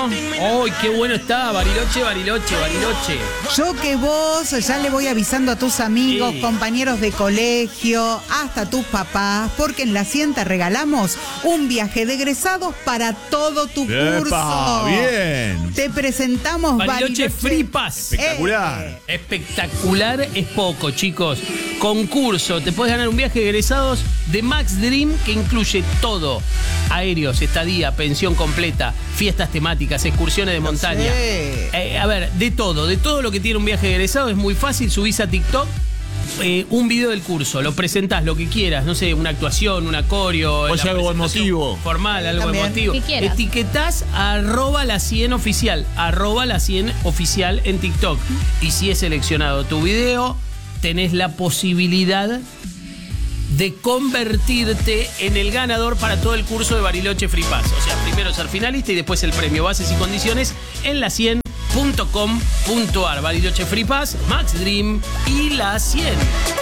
¿no? ¡Ay, qué bueno está! Bariloche. Yo que vos ya le voy avisando a tus amigos, compañeros de colegio, hasta tus papás, porque en La 100 te regalamos un viaje de egresados para todo tu curso. ¡Bien! Te presentamos Bariloche Free Pass. Espectacular. Espectacular es poco, chicos. Concurso, te puedes ganar un viaje de egresados de Max Dream que incluye todo: aéreos, estadía, pensión completa, fiestas temáticas, excursiones de montaña. A ver, de todo lo que tiene un viaje de egresado. Es muy fácil, subís a TikTok un video del curso, lo presentás, lo que quieras, no sé, una actuación, un acorio, o sea, algo emotivo, formal, algo también emotivo. Etiquetás @la100 oficial, @la100 oficial en TikTok. Y si es seleccionado tu video, tenés la posibilidad de convertirte en el ganador para todo el curso de Bariloche Free Pass. O sea, primero ser finalista y después el premio. Bases y condiciones en la100.com.ar. Bariloche Free Pass, Max Dream y La 100.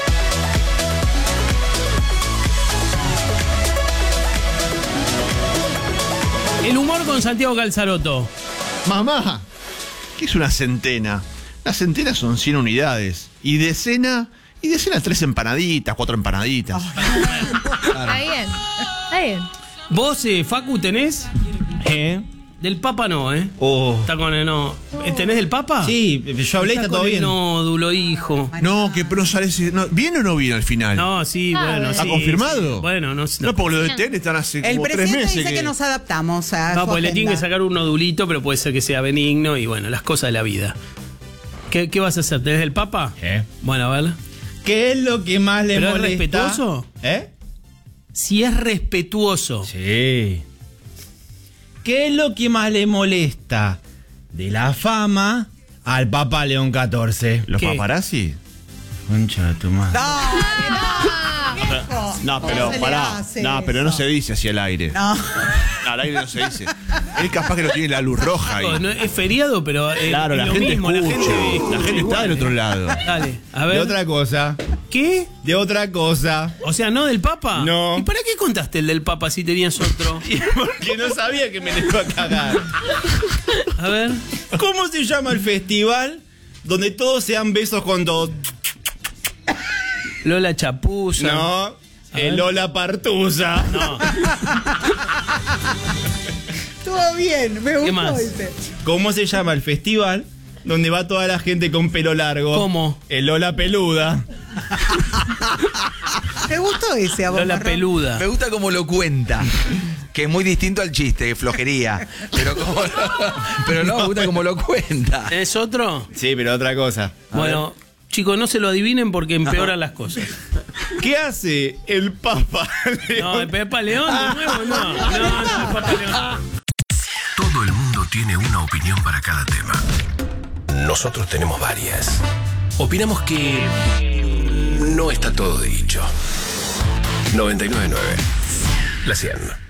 El humor con Santiago Calzaroto. Mamá, ¿qué es una centena? Las centenas son 100 unidades. Y decena 3 empanaditas, 4 empanaditas. Está bien. ¿Vos, Facu, tenés? Del Papa no, ¿eh? Está con el no. ¿Tenés del Papa? Sí, yo hablé y está todo bien. Nódulo, hijo. No, que pero sale. ¿Viene o no viene al final? No, sí, bueno. ¿Está sí, confirmado? Sí. Bueno, no. No, porque lo de TN están hace El como 3 presidente meses. dice que nos adaptamos a No, su pues le tienen que agenda. sacar un nodulito, pero puede ser que sea benigno y bueno, las cosas de la vida. ¿Qué vas a hacer? ¿Tenés del Papa? Bueno, a ver. ¿Qué es lo que más le ¿Pero molesta? es respetuoso? Si es respetuoso. Sí. ¿Qué es lo que más le molesta de la fama al Papa León XIV? ¿Los ¿Qué? paparazzi? Concha de tu madre. No, pero ¿Cómo se le pará. hace No, pero no eso? se dice hacia el aire. No. Al aire no se dice. Él capaz que lo tiene la luz roja ahí. No, es feriado, pero Claro, es la lo gente mismo, escucha. La gente igual. está del otro lado. Dale, a ver. De otra cosa. ¿Qué? De otra cosa. O sea, ¿no del Papa? No. ¿Y para qué contaste el del Papa si tenías otro? Porque no sabía que me le iba a cagar. A ver. ¿Cómo se llama el festival donde todos se dan besos con todos? Lola Chapuza. No. El Lola Partusa. No. Estuvo bien, me gustó más? ese. ¿Cómo se llama el festival donde va toda la gente con pelo largo? ¿Cómo? El Lola Peluda. ¿Te gustó ese a vos, Lola Marrón? Peluda. Me gusta cómo lo cuenta. Que es muy distinto al chiste, que flojería. Pero no, me gusta cómo lo cuenta. ¿Es otro? Sí, pero otra cosa. Bueno, chicos, no se lo adivinen porque empeoran las cosas. ¿Qué hace el Papa No, el Papa León de nuevo, no. No, el Papa León. Todo el mundo tiene una opinión para cada tema. Nosotros tenemos varias. Opinamos que no está todo dicho. 99.9. La 100.